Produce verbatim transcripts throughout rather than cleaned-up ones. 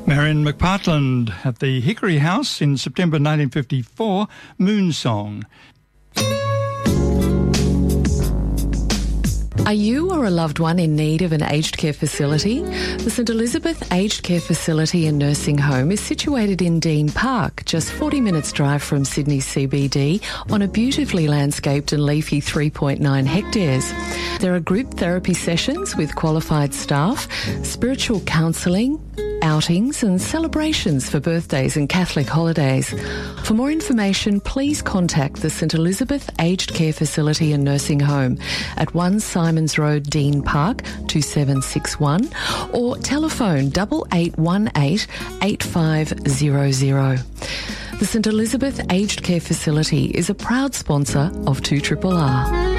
Marion McPartland at the Hickory House in September nineteen fifty-four, Moon Song. Are you or a loved one in need of an aged care facility? The St Elizabeth Aged Care Facility and Nursing Home is situated in Dean Park, just forty minutes drive from Sydney C B D, on a beautifully landscaped and leafy three point nine hectares. There are group therapy sessions with qualified staff, spiritual counselling, outings and celebrations for birthdays and Catholic holidays. For more information, please contact the St Elizabeth Aged Care Facility and Nursing Home at one Simons Road, Dean Park, two seven six one, or telephone double eight one eight eight five zero zero. The St Elizabeth Aged Care Facility is a proud sponsor of two R R R.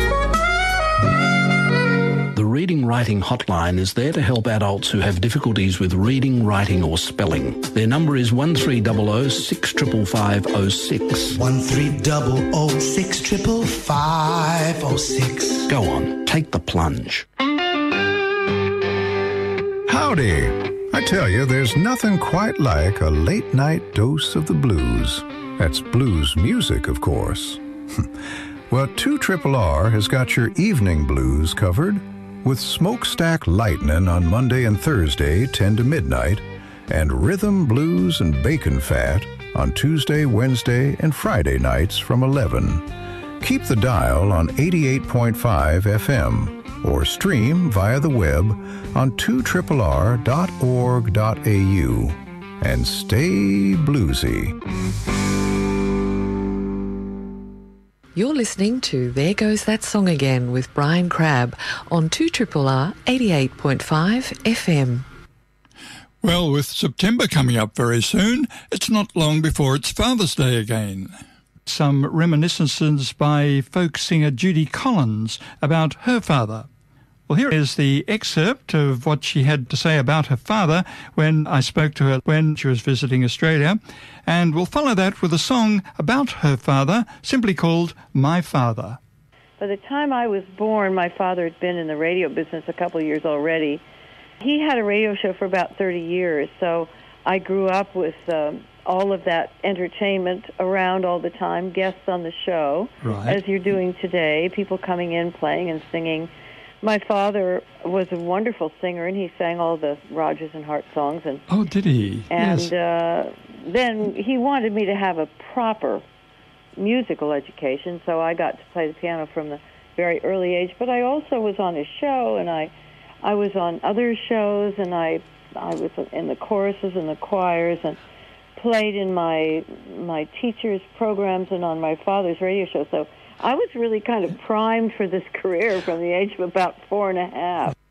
The Reading Writing Hotline is there to help adults who have difficulties with reading, writing or spelling. Their number is one three zero zero six five five zero six. one three zero zero six five five zero six. Go on, take the plunge. Howdy. I tell you, there's nothing quite like a late-night dose of the blues. That's blues music, of course. Well, two R R R has got your evening blues covered with Smokestack Lightnin' on Monday and Thursday, ten to midnight, and Rhythm, Blues, and Bacon Fat on Tuesday, Wednesday, and Friday nights from eleven. Keep the dial on eighty-eight point five F M or stream via the web on two R R R dot org dot A U. And stay bluesy. You're listening to There Goes That Song Again with Brian Crabb on two R R R eighty-eight point five F M. Well, with September coming up very soon, it's not long before it's Father's Day again. Some reminiscences by folk singer Judy Collins about her father. Well, here is the excerpt of what she had to say about her father when I spoke to her when she was visiting Australia, and we'll follow that with a song about her father, simply called My Father. By the time I was born, my father had been in the radio business a couple of years already. He had a radio show for about thirty years, so I grew up with um, all of that entertainment around all the time, guests on the show, right, as you're doing today, people coming in, playing and singing. My father was a wonderful singer, and he sang all the Rodgers and Hart songs. And oh, did he? And yes. uh, then he wanted me to have a proper musical education, so I got to play the piano from the very early age. But I also was on his show, and I, I was on other shows, and I, I was in the choruses and the choirs, and played in my my teachers' programs and on my father's radio show. So I was really kind of primed for this career from the age of about four and a half.